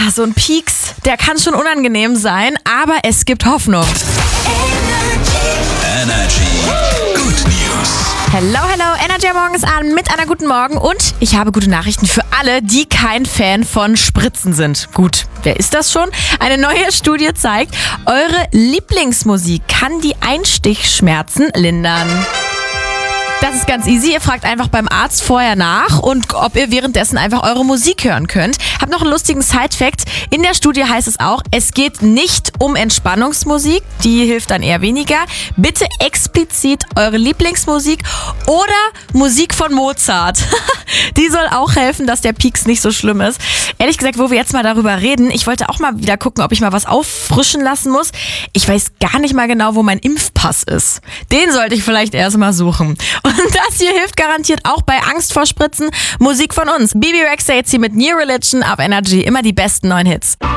so ein Pieks, der kann schon unangenehm sein, aber es gibt Hoffnung. Energy Good News. Hello, Energy morgens an mit einer guten Morgen und ich habe gute Nachrichten für alle, die kein Fan von Spritzen sind. Gut, wer ist das schon? Eine neue Studie zeigt, eure Lieblingsmusik kann die Einstichschmerzen lindern. Das ist ganz easy. Ihr fragt einfach beim Arzt vorher nach und ob ihr währenddessen einfach eure Musik hören könnt. Hab noch einen lustigen Side-Fact. In der Studie heißt es auch, es geht nicht um Entspannungsmusik. Die hilft dann eher weniger. Bitte explizit eure Lieblingsmusik oder Musik von Mozart. Die soll auch helfen, dass der Pieks nicht so schlimm ist. Ehrlich gesagt, wo wir jetzt mal darüber reden, ich wollte auch mal wieder gucken, ob ich mal was auffrischen lassen muss. Ich weiß gar nicht mal genau, wo mein Impfpass ist. Den sollte ich vielleicht erst mal suchen. Und das hier hilft garantiert auch bei Angst vor Spritzen. Musik von uns. Bebe Rexha jetzt hier mit New Religion auf Energy. Immer die besten neuen Hits.